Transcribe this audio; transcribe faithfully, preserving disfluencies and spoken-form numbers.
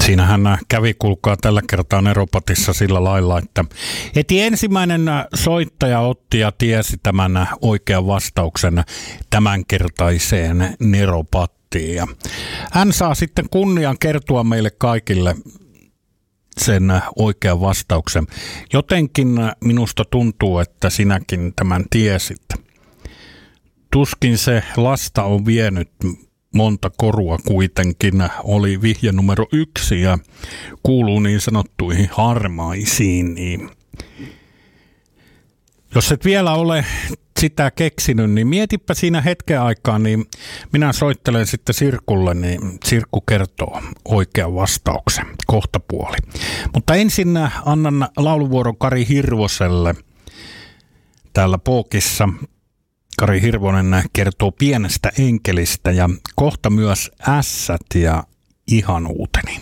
Siinähän kävi kulkaa tällä kertaa Neropatissa sillä lailla, että heti ensimmäinen soittaja otti ja tiesi tämän oikean vastauksen tämänkertaiseen Neropattiin. Ja hän saa sitten kunnian kertoa meille kaikille sen oikean vastauksen. Jotenkin minusta tuntuu, että sinäkin tämän tiesit. Tuskin se lasta on vienyt monta korua kuitenkin, oli vihje numero yksi ja kuuluu niin sanottuihin harmaisiin. Niin jos et vielä ole sitä keksinyt, niin mietipä siinä hetken aikaa, niin minä soittelen sitten Sirkulle, niin Sirkku kertoo oikean vastauksen kohtapuoli. Mutta ensin annan lauluvuoron Kari Hirvoselle täällä Pookissa. Kari Hirvonen kertoo pienestä enkelistä ja kohta myös ässät ja ihanuuteni.